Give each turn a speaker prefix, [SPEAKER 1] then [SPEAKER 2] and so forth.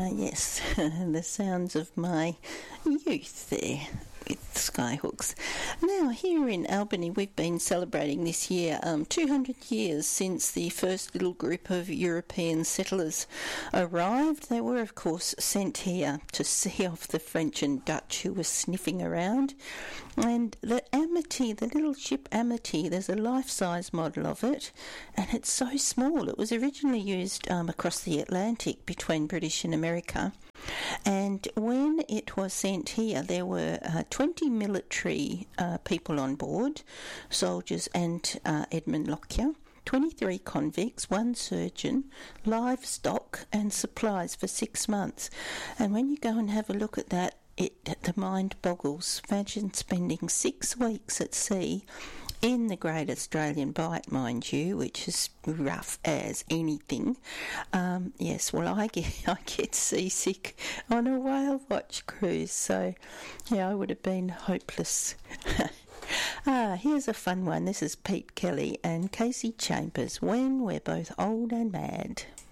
[SPEAKER 1] Yes, the sounds of my youth there with Skyhooks. Now, here in Albany, we've been celebrating this year 200 years since the first little group of European settlers arrived. They were, of course, sent here to see off the French and Dutch who were sniffing around. And the Amity, the little ship Amity, there's a life-size model of it, and it's so small. It was originally used across the Atlantic between British and America. And when it was sent here, there were 20 military people on board, soldiers and Edmund Lockyer, 23 convicts, 1 surgeon, livestock and supplies for 6 months. And when you go and have a look at that, the mind boggles. Imagine spending 6 weeks at sea in the Great Australian Bight, mind you, which is rough as anything. Yes, well, I get seasick on a whale watch cruise, so yeah, I would have been hopeless. Here's a fun one. This is Pete Kelly and Casey Chambers, When We're Both Old and Mad.